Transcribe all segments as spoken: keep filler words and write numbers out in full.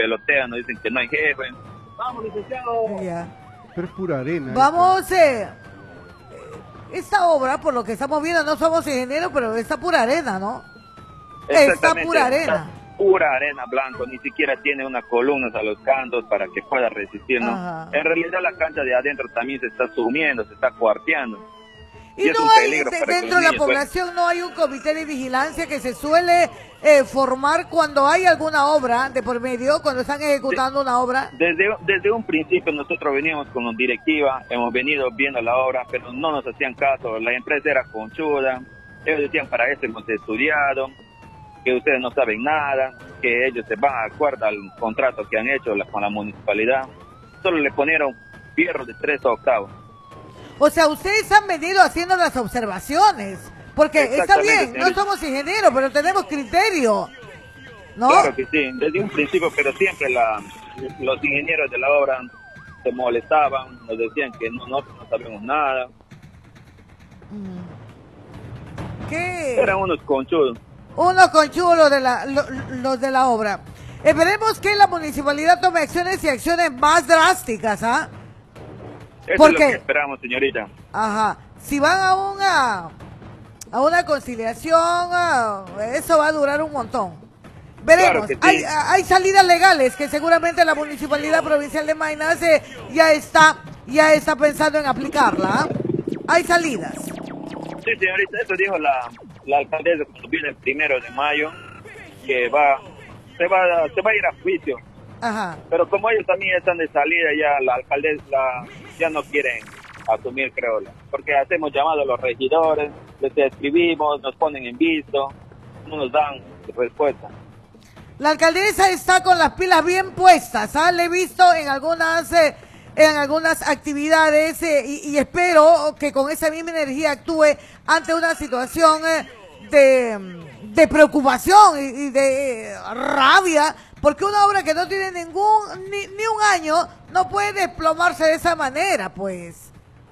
pelotean, nos dicen que no hay jefe. Vamos, licenciado. Ya. Pero es pura arena. Vamos, eh, esta obra, por lo que estamos viendo, no somos ingenieros, pero está pura arena, ¿no? Está pura arena. Está pura arena blanco, ni siquiera tiene unas columnas a los cantos para que pueda resistir, ¿no? Ajá. En realidad la cancha de adentro también se está sumiendo, se está cuarteando. Y, Y es no un hay, peligro de- para que dentro los de la niños población no hay un comité de vigilancia que se suele eh, formar cuando hay alguna obra de por medio, cuando están ejecutando una obra. Desde, desde un principio nosotros veníamos con los directiva, hemos venido viendo la obra, pero no nos hacían caso, la empresa era conchuda, ellos decían para eso hemos estudiado, que ustedes no saben nada, que ellos se van a acuerdo al contrato que han hecho la- con la municipalidad, solo le ponieron fierro de tres octavos. O sea, ustedes han venido haciendo las observaciones, porque está Exactamente, bien, no señorita. somos ingenieros, pero tenemos criterio, ¿no? Claro que sí, desde un principio, pero siempre la, los ingenieros de la obra se molestaban, nos decían que no, no, no sabemos nada, ¿Qué? eran unos conchudos. Unos conchudos de la, lo- los de la obra. Esperemos que la municipalidad tome acciones y acciones más drásticas, ¿ah? Eso ¿Por es qué? lo que esperamos, señorita. Ajá. Si van a una, a una conciliación, ah, eso va a durar un montón. Veremos. Claro que sí. hay, hay salidas legales que seguramente la Municipalidad Provincial de Maynas eh, ya está, ya está pensando en aplicarla. ¿Ah? Hay salidas. Sí, señorita, eso dijo la, la alcaldesa cuando viene el primero de mayo, que va, se va, se va a ir a juicio. Ajá. Pero como ellos también están de salida, ya la alcaldesa la- ya no quieren asumir, creo, la- porque hacemos llamado a los regidores, les escribimos, nos ponen en visto, no nos dan respuesta. La alcaldesa está con las pilas bien puestas, ¿ah? Le he visto en algunas eh, en algunas actividades eh, y, y espero que con esa misma energía actúe ante una situación eh, de, de preocupación y, y de eh, rabia, porque una obra que no tiene ningún ni, ni un año no puede desplomarse de esa manera, pues.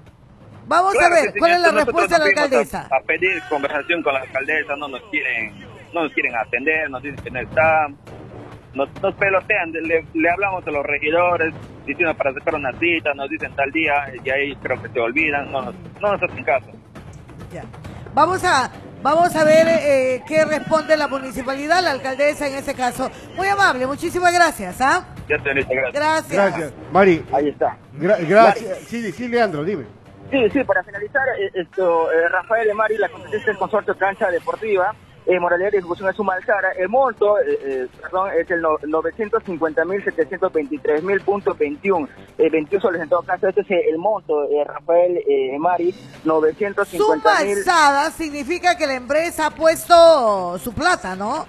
Vamos Claro a que ver, sí, ¿cuál es la nosotros respuesta de la nos fuimos alcaldesa? A, a pedir conversación con la alcaldesa, no nos quieren, no nos quieren atender, nos dicen que no está, nos, nos pelotean, le, le hablamos a los regidores diciendo para sacar una cita, nos dicen tal día y ahí creo que se olvidan, no nos, no nos hacen caso. Ya. Vamos a vamos a ver eh, qué responde la municipalidad, la alcaldesa en ese caso. Muy amable, muchísimas gracias, ¿ah? Ya señorita, gracias. Gracias. Gracias. Mari, Ahí está. gra- gracias. Sí, sí, Leandro, dime. Sí, sí, para finalizar, eh, esto, eh, Rafael Emari, la competencia del consorcio Cancha Deportiva, eh, Moralidad y Ejecución de Suma Alzara, el monto, eh, eh, perdón, es el no, novecientos cincuenta mil setecientos veintitrés mil punto veintiuno, eh, veintiún soles en todo caso, este es el monto, eh, Rafael eh, Emari, novecientos cincuenta Suma mil. alzada significa que la empresa ha puesto su plata, ¿no?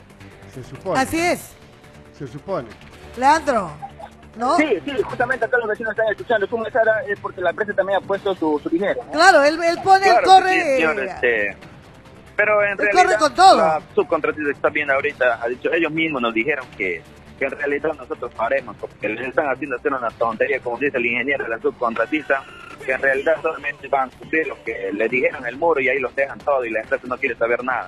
Se supone. Así es, Se supone. Leandro, ¿no? Sí, sí, justamente acá los vecinos están escuchando, Suma Alzara es porque la empresa también ha puesto su, su dinero, ¿no? Claro, él, él pone el Claro que corre... sí, señor, este, pero en Él realidad corre con todo. la subcontratista que está viendo ahorita ha dicho, ellos mismos nos dijeron que, que en realidad nosotros haremos, porque les están haciendo hacer una tontería, como dice el ingeniero de la subcontratista, que en realidad solamente van a cumplir lo que les dijeron el muro y ahí los dejan todo y la empresa no quiere saber nada.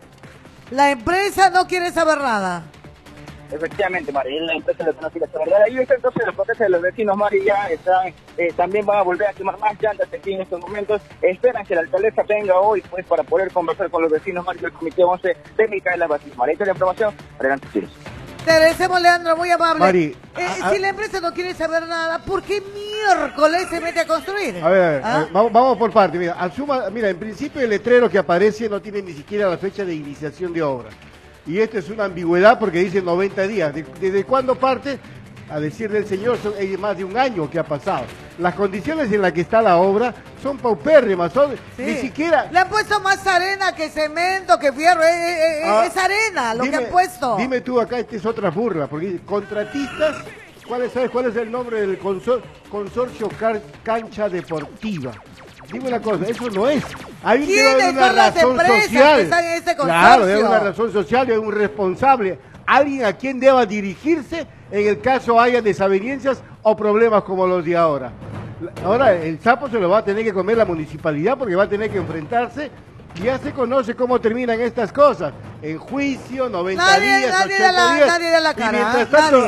La empresa no quiere saber nada. Efectivamente, Mari, es la empresa lo que no quiere saber. Ahí está entonces la protesta de los vecinos, Mari, ya están, eh, también van a volver a quemar más llantas aquí en estos momentos. Esperan que la alcaldesa venga hoy, pues, para poder conversar con los vecinos, Mari, del Comité once Técnica de la Batis. Mari, esta es la información. Adelante, chicos. Te agradecemos, Leandro, muy amable. Mari, Eh, a- a- si la empresa no quiere saber nada, ¿por qué miércoles se mete a construir? A ver, a ver, ¿Ah? a ver, vamos, vamos por parte. Mira, asuma, mira, en principio el letrero que aparece no tiene ni siquiera la fecha de iniciación de obra. Y esto es una ambigüedad porque dice noventa días. ¿De- ¿Desde cuándo parte? A decir del señor, son es más de un año que ha pasado. Las condiciones en las que está la obra son paupérrimas, son Sí. ni siquiera... Le han puesto más arena que cemento, que fierro. eh, eh, eh, Ah, es arena lo dime, que han puesto. Dime tú acá, esta es otra burla, porque dice, contratistas, ¿cuál es, ¿sabes cuál es el nombre del consor- consorcio Car- Cancha Deportiva? Dime una cosa, eso no es. Hay que ¿Quiénes haber una son las razón empresas social. que están en este Claro, debe haber consorcio? una razón social, debe haber un responsable, alguien a quien deba dirigirse en el caso haya desavenencias o problemas como los de ahora. Ahora el sapo se lo va a tener que comer la municipalidad porque va a tener que enfrentarse. Y ya se conoce cómo terminan estas cosas. En juicio, noventa Nadie- días, nadie da ochenta la- días. nadie da la Y cara, mientras ¿ah? tanto, Nadie.